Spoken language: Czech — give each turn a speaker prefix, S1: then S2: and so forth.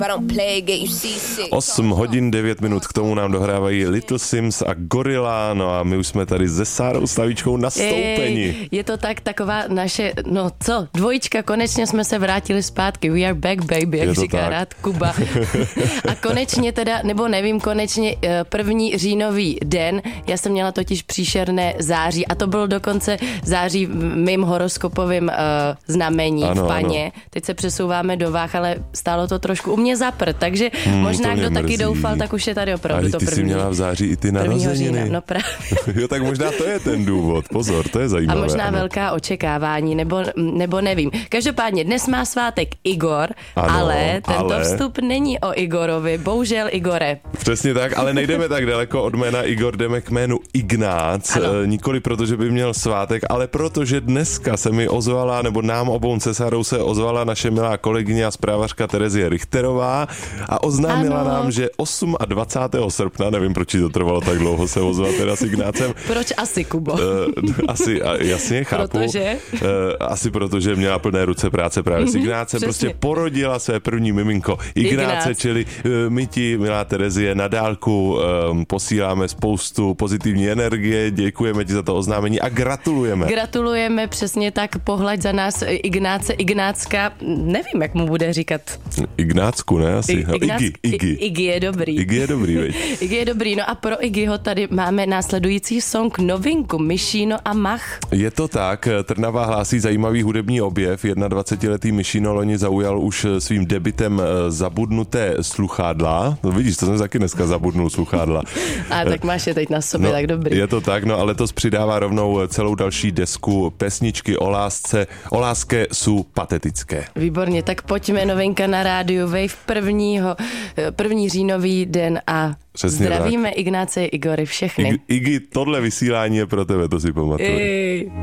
S1: 8 hodin 9 minut, k tomu nám dohrávají Little Sims a Gorilla, no a my už jsme tady se Sárou Slavíčkou nastoupeni.
S2: Je to tak taková naše, dvojička, konečně jsme se vrátili zpátky, we are back baby, jak říká tak rád Kuba. A konečně teda, nebo nevím, konečně 1. říjnový den, já jsem měla totiž příšerné září a to bylo dokonce září v mým horoskopovým znamení v paně. Ano. Teď se přesouváme do váh, ale stálo to trošku u mě zaprt, takže možná kdo taky doufal, tak už je tady opravdu to první.
S1: Ty jsi měla v září i ty narozeniny.
S2: No právě.
S1: Jo, tak možná to je ten důvod, pozor, to je zajímavé.
S2: A možná velká očekávání, nebo nevím. Každopádně dnes má svátek Igor, ale tento vstup není o Igorovi, bohužel Igore.
S1: Přesně tak, ale nejdeme tak daleko od jména Igor, jdeme k jménu Ignác, nikoli proto, že by měl svátek, ale protože dneska se mi ozvala, nebo nám obou se Sárou se ozvala naše milá kolegyně a zprávařka Terezie Richterová a oznámila nám, že 28. srpna, nevím, proč to trvalo tak dlouho se ozvat teda s Ignácem.
S2: Proč asi, Kubo?
S1: Asi, jasně, chápu.
S2: Protože?
S1: Asi protože měla plné ruce práce právě s Ignácem. Prostě porodila své první miminko Ignáce, čili my ti, milá Terezie, na dálku posíláme spoustu pozitivní energie, děkujeme ti za to oznámení a gratulujeme.
S2: Gratulujeme, přesně tak, pohlaď za nás Ignáce, Ignácka, nevím, jak mu bude říkat.
S1: Ignácku, ne? Asi.
S2: Iggy je dobrý.
S1: Iggy je dobrý, veď.
S2: Iggy je dobrý, no a pro Iggyho tady máme následující song, novinku, Myšíno a Mach.
S1: Je to tak, Trnava hlásí zajímavý hudební objev, 21letý Myšíno loni zaujal už svým debitem Zabudnuté sluchádla. No vidíš, to jsem taky dneska zabudnul sluchádla.
S2: A tak máš je teď na sobě, tak dobrý.
S1: Je to tak, no a letos přidává rovnou celou další desku pesničky o lásce. O láske jsou patetické.
S2: Výborně, tak pojďme, novinka na rádiu Wave 1. říjnový den a přesně zdravíme tak. Ignáce, Igory, všechny.
S1: Iggy, tohle vysílání je pro tebe, to si pamatuj.